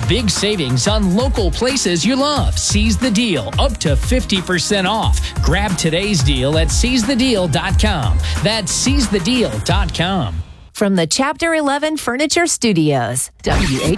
big savings on local places you love. Seize the deal, up to 50% off. Grab today's deal at seizethedeal.com. That's seizethedeal.com. From the Chapter 11 Furniture Studios,